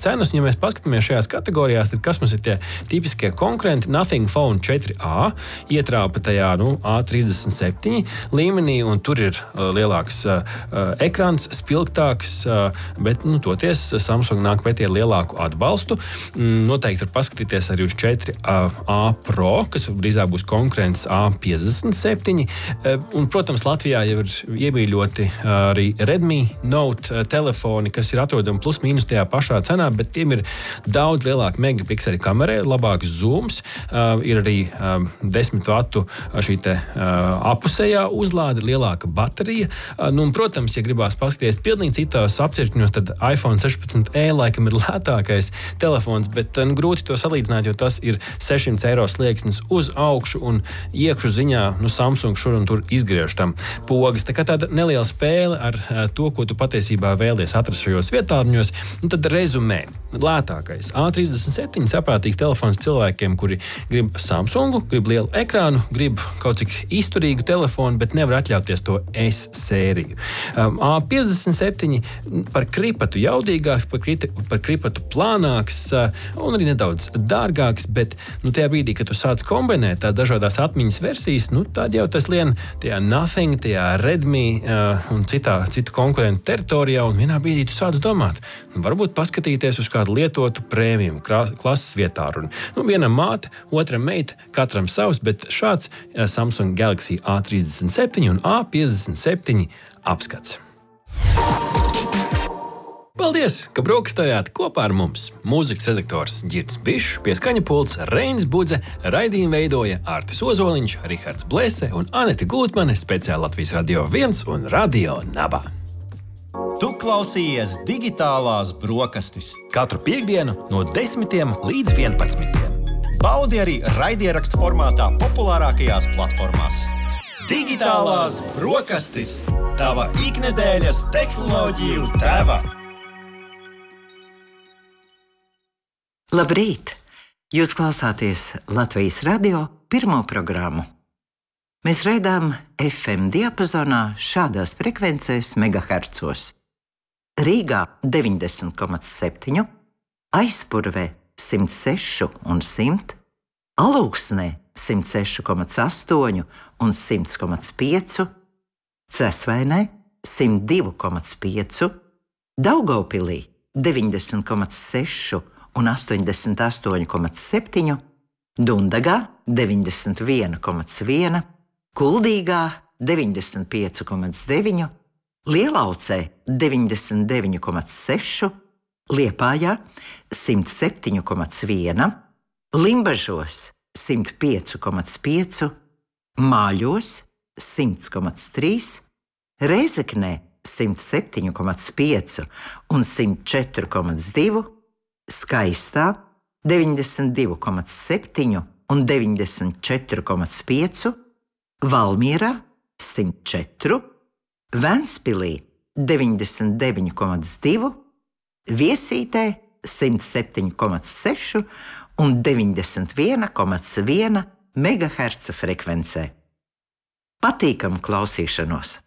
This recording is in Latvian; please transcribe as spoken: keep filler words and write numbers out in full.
cenas. Un, ja mēs paskatāmies šajās kategorijās, tad kas mums ir tie tipiskie konkurenti? Nothing Phone četri A ietrāpa tajā nu, A trīsdesmit septiņi līmenī, un tur ir uh, lielāks uh, ekrāns, spilgtāks, uh, bet nu, toties Samsung nāk pretī ar lielāku atbalstu. Mm, noteikti var paskatīties arī uz četri A Pro, kas drīzāk būs konkurents A piecdesmit septiņi. Uh, un, protams, Latvijā jau ir iemīļoti uh, arī Redmi Note uh, telefoni, kas ir atrodami plus mīnus tajā pašā cenā, bet tiem ir daudz lielāka megapikseli kamerē, labāks zooms, uh, ir arī uh, desmit vatu šī te uh, apusējā uzlāde, lielāka baterija. Uh, nu, un, protams, ja gribās paskatīties pilnīgi citās apcirkņos, tad iPhone sešpadsmit e laikam ir lētākais telefons, bet uh, nu, grūti to salīdzināt, jo tas ir sešsimt eiro slieksnis uz augšu un iekšu ziņā nu, Samsung šur un tur izgriež tam pogas. Tā kā tāda neliela spēle ar uh, to, ko tu patiesībā vēlies atrast šajos vietārņos, un tad rezumē. Lētākais A trīsdesmit septiņi saprātīgs telefons cilvēkiem, kuri grib Samsungu, grib lielu ekrānu, grib kaut cik izturīgu telefonu, bet nevar atļauties to S sēriju. Um, A piecdesmit septiņi par kripatu jaudīgāks, par, kriti, par kripatu plānāks uh, un arī nedaudz dārgāks, bet nu, tajā brīdī, kad tu sāc kombinēt tā dažādās atmiņas versijas, nu, tad jau tas lien tajā Nothing, tajā Redmi uh, un citā, citu konkurentu teritorijā, un vienā brīdī tu sāc domāt, nu, varbūt paskatīties uz kādu lietotu prēmiju klases vietāru. Nu, vienam māte, otram meita, katram savs, bet šāds uh, Samsung Galaxy A trīsdesmit septiņi un A piecdesmit septiņi apskats. Paldies, ka brokastējāt kopā ar mums. Mūzikas redaktors Ģirds Bišs, pie skaņa pults Reinis Budze, raidījumu veidoja Artis Ozoliņš, Rihards Blese un Anete Gūtmane, speciāli Latvijas Radio viens un Radio Nabā. Tu klausījies digitālās brokastis. Katru piektdienu no desmitiem līdz vienpadsmitiem. Baudi arī raidierakstu formātā populārākajās platformās. Digitālās brokastis. Tava iknedēļas tehnoloģiju tēva. Labrīt! Jūs klausāties Latvijas Radio pirmo programmu. Mēs raidām F M diapazonā šādās frekvencēs megahercos. Rīgā deviņdesmit komats septiņi, Aizpurvē simt seši un simt, Alūksnē simt seši komats astoņi un simt komats pieci, Cesvainē simt divi komats pieci, Daugavpilī deviņdesmit komats seši un astoņdesmit astoņi komats septiņi, Dundagā deviņdesmit viens komats viens, Kuldīgā deviņdesmit pieci komats deviņi, Lielaucē deviņdesmit deviņi komats seši, Liepājā simt septiņi komats viens, Limbažos simt pieci komats pieci, Māļos simt komats trīs, Rēzeknē simt septiņi komats pieci un simt četri komats divi, Skaistā deviņdesmit divi komats septiņi un deviņdesmit četri komats pieci, Valmierā simt četri, Ventspilī deviņdesmit deviņi komats divi, Viesītē simt septiņi komats seši un deviņdesmit viens komats viens megaherca frekvencē. Patīkamu klausīšanos!